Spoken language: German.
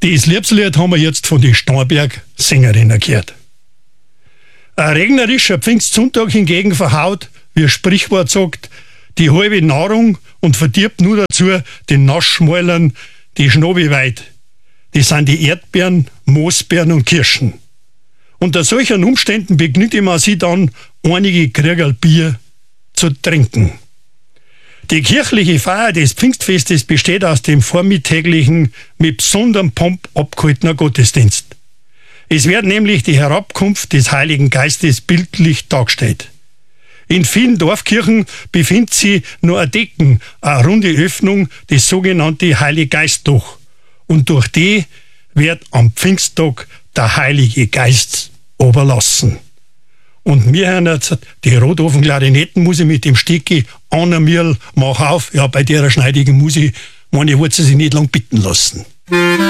Das Liebeslied haben wir jetzt von den Starnberg-Sängerinnen gehört. Ein regnerischer Pfingstsonntag hingegen verhaut, wie ein Sprichwort sagt, die halbe Nahrung und verdirbt nur dazu den Naschschmäulern die Schnobi weit. Das sind die Erdbeeren, Moosbeeren und Kirschen. Unter solchen Umständen begnügt man sich dann, einige Kriegerl Bier zu trinken. Die kirchliche Feier des Pfingstfestes besteht aus dem vormittäglichen, mit besonderem Pomp abgehaltenen Gottesdienst. Es wird nämlich die Herabkunft des Heiligen Geistes bildlich dargestellt. In vielen Dorfkirchen befindet sich nur ein Decken, eine runde Öffnung, das sogenannte Heilige Geistloch. Und durch die wird am Pfingsttag der Heilige Geist oberlassen. Und wir hören jetzt die Rothofen-Klarinettenmusik mit dem Stecki Anna Mirl, mach auf. Ja, bei der schneidigen Musik, meine, ich wollte sie nicht lang bitten lassen.